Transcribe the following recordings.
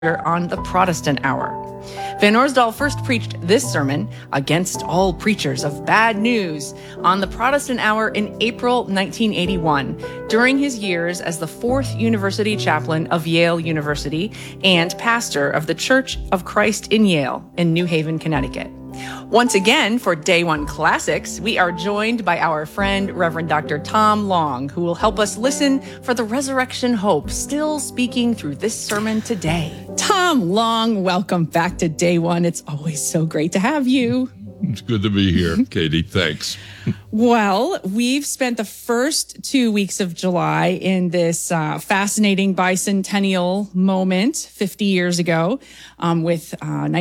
on the Protestant Hour. Van Orsdal first preached this sermon, Against All Preachers of Bad News, on the Protestant Hour in April 1981, during his years as the fourth university chaplain of Yale University and pastor of the Church of Christ in Yale in New Haven, Connecticut. Once again, for Day One Classics, we are joined by our friend, Reverend Dr. Tom Long, who will help us listen for the resurrection hope still speaking through this sermon today. Tom Long, welcome back to Day One. It's always so great to have you. It's good to be here, Katie. Thanks. Well, we've spent the first 2 weeks of July in this fascinating bicentennial moment 50 years ago with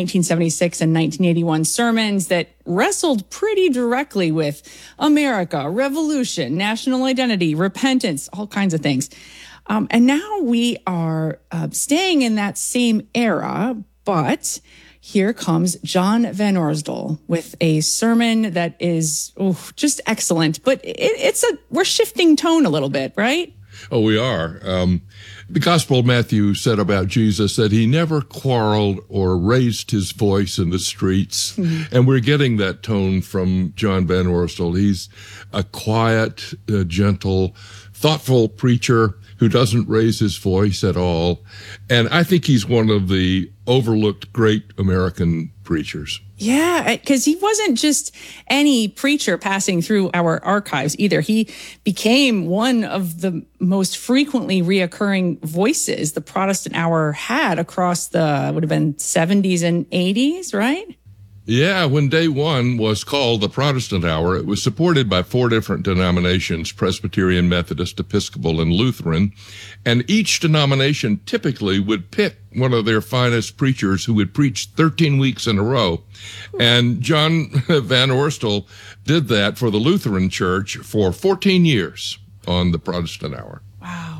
1976 and 1981 sermons that wrestled pretty directly with America, revolution, national identity, repentance, all kinds of things. And now we are staying in that same era, but here comes John Van Orsdal with a sermon that is just excellent. But we're shifting tone a little bit, right? Oh, we are. The Gospel of Matthew said about Jesus that he never quarreled or raised his voice in the streets. Mm-hmm. And we're getting that tone from John Van Orsdal. He's a quiet, gentle, thoughtful preacher who doesn't raise his voice at all. And I think he's one of the overlooked great American preachers. Yeah, because he wasn't just any preacher passing through our archives either. He became one of the most frequently reoccurring voices the Protestant Hour had across the, would have been 70s and 80s, right? Yeah, when Day One was called the Protestant Hour, it was supported by 4 different denominations, Presbyterian, Methodist, Episcopal, and Lutheran. And each denomination typically would pick one of their finest preachers who would preach 13 weeks in a row. And John Van Orsdal did that for the Lutheran Church for 14 years on the Protestant Hour. Wow.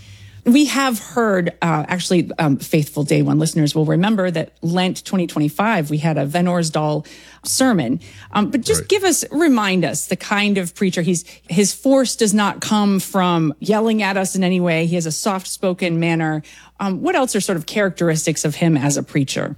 We have heard, faithful Day One listeners will remember that Lent 2025, we had a Van Orsdal sermon. But just right. Remind us the kind of preacher his force does not come from yelling at us in any way. He has a soft-spoken manner. What else are sort of characteristics of him as a preacher?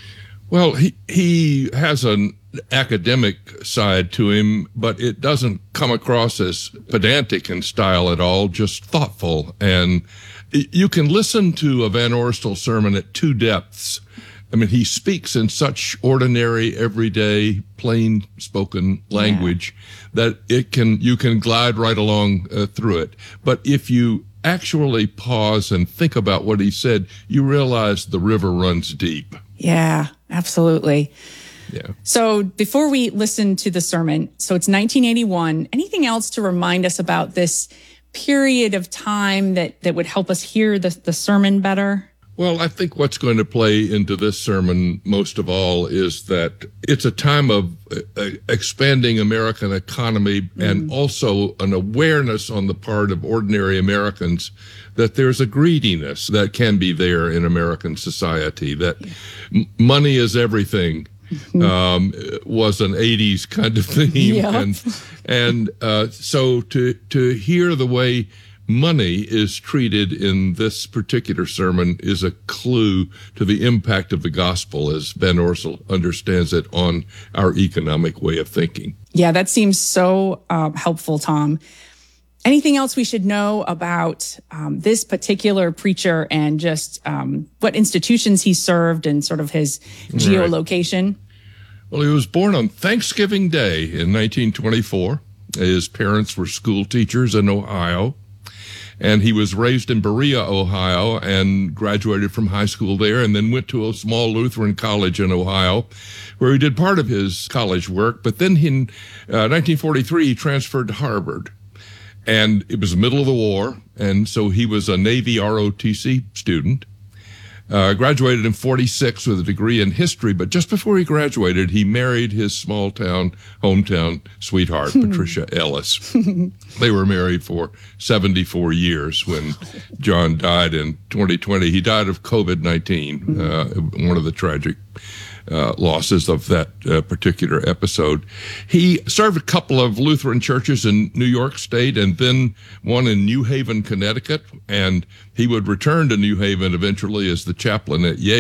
Well, he has an academic side to him, but it doesn't come across as pedantic in style at all, just thoughtful. And you can listen to a Van Orsdal sermon at 2 depths. I mean, he speaks in such ordinary, everyday, plain-spoken language that you can glide right along through it. But if you actually pause and think about what he said, you realize the river runs deep. Yeah, absolutely. Yeah. So before we listen to the sermon, so it's 1981, anything else to remind us about this period of time that would help us hear the sermon better? Well, I think what's going to play into this sermon most of all is that it's a time of expanding American economy and also an awareness on the part of ordinary Americans that there's a greediness that can be there in American society, that money is everything. Was an 80s kind of theme. Yep. And so to hear the way money is treated in this particular sermon is a clue to the impact of the gospel as Van Orsdal understands it on our economic way of thinking. Yeah, that seems so helpful, Tom. Anything else we should know about this particular preacher and just what institutions he served and sort of his geolocation? Right. Well, he was born on Thanksgiving Day in 1924. His parents were school teachers in Ohio, and he was raised in Berea, Ohio, and graduated from high school there, and then went to a small Lutheran college in Ohio, where he did part of his college work. But then in 1943, he transferred to Harvard. And it was the middle of the war, and so he was a Navy ROTC student. Graduated in 46 with a degree in history, but just before he graduated, he married his hometown sweetheart, Patricia Ellis. They were married for 74 years when John died in 2020. He died of COVID-19, one of the tragic losses of that particular episode. He served a couple of Lutheran churches in New York State and then one in New Haven, Connecticut, and he would return to New Haven eventually as the chaplain at Yale.